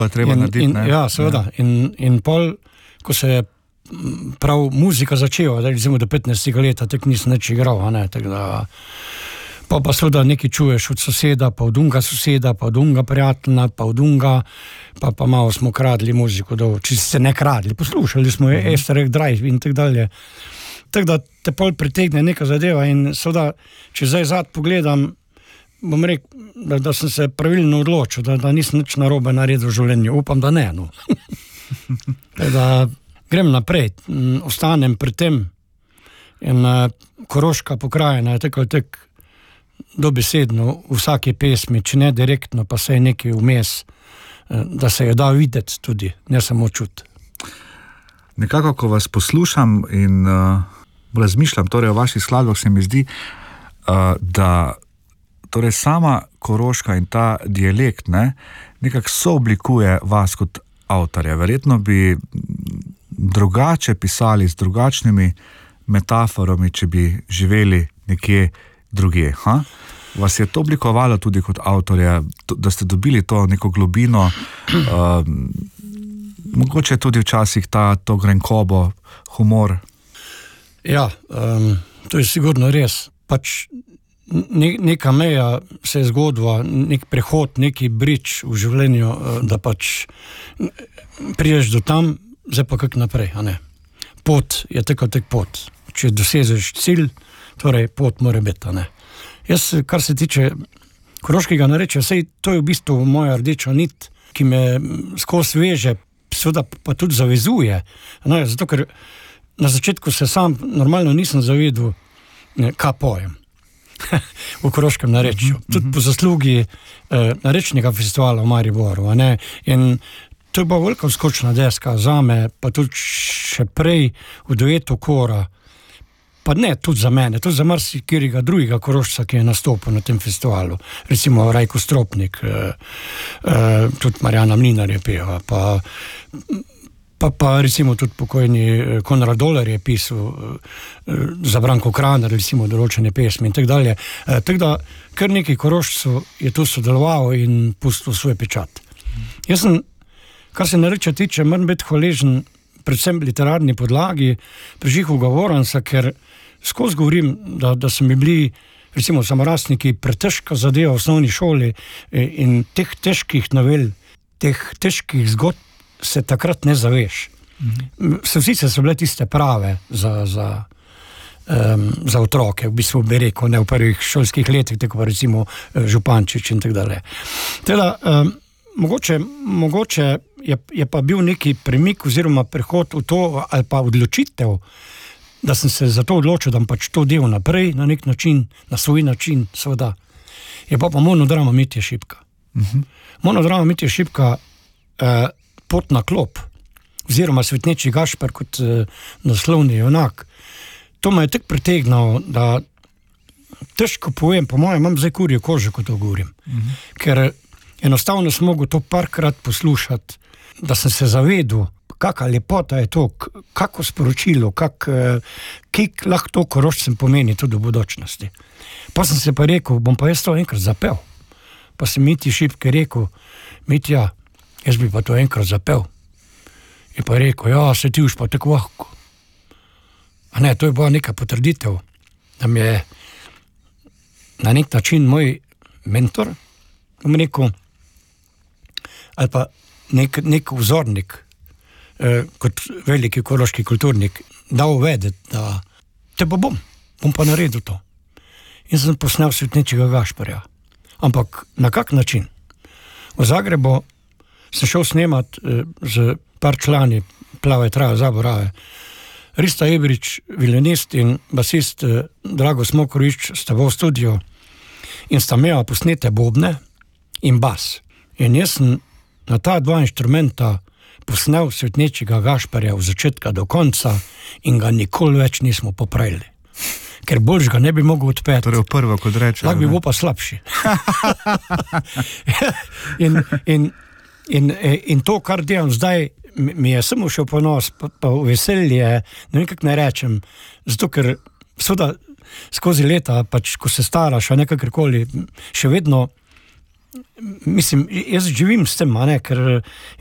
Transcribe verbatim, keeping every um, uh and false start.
Pa treba in, narediti, in, ne? Ja, seveda. Ja. In, in pol, ko se je prav muzika začela, da recimo do petnajstega leta, tak nisem nič igral, a ne, tak da... Pa pa seveda nekaj čuješ od soseda, pa od unga soseda, pa od unga prijatelja, pa od unga, pa pa malo smo kradli muziko, da če se ne kradli, poslušali smo mm-hmm. Esterek Drive in tak dalje. Tako da te pol pritegne neka zadeva in seveda, če zdaj zad pogledam, bom rekel, da, da sem se pravilno odločil, da, da nisem nič narobe naredil v življenju. Upam, da ne, no. Da grem naprej, ostanem pri tem in Koroška pokrajina je tako tak dobesedno v vsaki pesmi, če ne direktno, pa se je nekaj vmes, da se jo da videti tudi, ne samo čuti. Nekako, ko vas poslušam in uh, razmišljam torej o vaših skladbah, se mi zdi, uh, da torej sama Koroška in ta dialekt, ne, nekako sooblikuje vas kot avtorja. Verjetno bi drugače pisali z drugačnimi metaforami, če bi živeli nekje drugje. Ha? Vas je to oblikovalo tudi kot avtorja, da ste dobili to neko globino, uh, mogoče tudi včasih ta, to grenkobo, humor? Ja, um, to je sigurno res. Pač ne, neka meja se je zgodila, nek prehod, neki bridge v življenju, da pač priješ do tam, zdaj pa kak naprej, a ne. Pot je tako tak pot. Če dosežeš cilj, torej pot mora biti, a ne. Jaz, kar se tiče koroškega narečja, sej to je v bistvu moja rdeča nit, ki me skozi veže, seveda pa tudi zavezuje. No, zato, ker na začetku se sam normalno nisem zavedel, kaj pojem v koroškem narečju. Uh-huh, tudi uh-huh. po zaslugi eh, narečnega festivala v Mariboru, a ne. In to je bila velika skočna deska zame, pa tudi še prej v duetu Kora. Pa ne tudi za mene, tudi za marsikjerega drugega Korošca, ki je nastopil na tem festivalu. Recimo Rajko Stropnik, eh, eh, tudi Marjana Mlinar je peva, pa, pa, pa recimo tudi pokojni Konrad Dolar je pisal eh, za Branko Kraner, recimo določene pesmi in tak dalje. Eh, tako da kar nekaj Korošcev je tu sodelovalo in pustil svoj pečat. Jaz sem, kar se narečja tiče, moram biti hvaležen predvsem literarni podlagi Prežihu Govoranca, ker skozi govorim, da, da so mi bili recimo samorastniki pretežka zadeva v osnovni šoli in teh težkih novel, teh težkih zgodb se takrat ne zaveš. Mm-hmm. Vsice so bile tiste prave za, za, um, za otroke, v bistvu bi rekel, ne v prvih šolskih letih, tako pa recimo Župančič in tak dalje. Teda, um, Mogoče, mogoče je, je pa bil neki premik oziroma prehod v to, ali pa odločitev, da sem se za to odločil, da pač to del naprej, na nek način, na svoj način, seveda. Je pa pa monodrama Mitje Šipka. Uh-huh. Monodrama Mitje Šipka, eh, Pot na klop, oziroma Svetneči Gašper kot eh, naslovni junak. To me je tak pritegnalo, da težko povem, po mojem, imam zdaj kurjo kožo, ko to govorim. Uh-huh. Ker enostavno sem mogel to parkrat poslušati, da sem se zavedel, kakva lepota je to, kako sporočilo, kak, kak lahko to Korošcem pomeni tudi v bodočnosti. Pa sem se pa rekel, bom pa jaz to enkrat zapel. Pa sem Mitji Šipke rekel, Mitja, jaz bi pa to enkrat zapel. Je pa rekel, ja, se ti už pa tako lahko. A ne, to je bila neka potrditev, da mi je na nek način moj mentor, bom rekel, ali pa nek, nek vzornik, eh, kot veliki koroški kulturnik, dal vedeti, da te pa bom, bom pa naredil to. In sem posnel Svetnečega Gašperja. Ampak na kak način? V Zagrebu sem šel snemat eh, z par člani Plave traje, zaborave. Rista Ebrič, violinist in basist eh, Drago Smokrovič sta v studiu in sta imela posnete bobne in bas. In jaz sem na ta dva inštrumenta posnel Svetnečega Gašperja od začetka do konca in ga nikoli več nismo popravili. Ker boljš ga ne bi mogel odpeti. Torej v prvo, kot reče. Lahko bi bo pa slabši. in, in, in, in to, kar delam zdaj, mi je samo še ponos, pa, pa veselje, ne vem, kak ne rečem, zato ker seveda skozi leta, pač ko se staraš, a nekakrkoli, še vedno mislim, jaz živim s tem, ne, ker